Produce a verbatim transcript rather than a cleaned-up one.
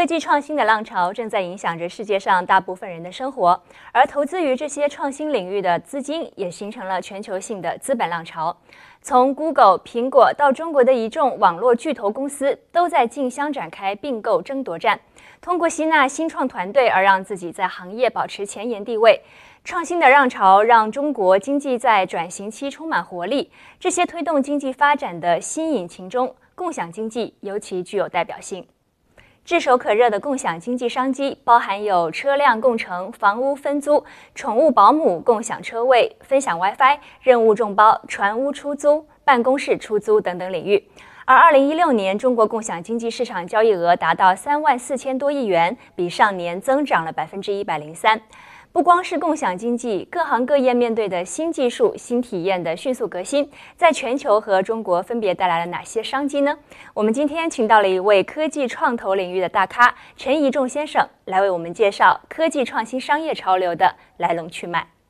科技创新的浪潮正在影响着世界上大部分人的生活，而投资于这些创新领域的资金也形成了全球性的资本浪潮。从 Google、苹果到中国的一众网络巨头公司，都在竞相展开并购争夺战，通过吸纳新创团队而让自己在行业保持前沿地位。创新的浪潮让中国经济在转型期充满活力，这些推动经济发展的新引擎中，共享经济尤其具有代表性。炙手可热的共享经济商机包含有车辆共乘、房屋分租、宠物保姆、共享车位、分享 WiFi、任务众包、船屋出租、办公室出租等等领域。而二零一六年，中国共享经济市场交易额达到三万四千多亿元，比上年增长了百分之一百零三。不光是共享经济，各行各业面对的新技术、新体验的迅速革新，在全球和中国分别带来了哪些商机呢？我们今天请到了一位科技创投领域的大咖陈宜仲先生，来为我们介绍科技创新商业潮流的来龙去脉。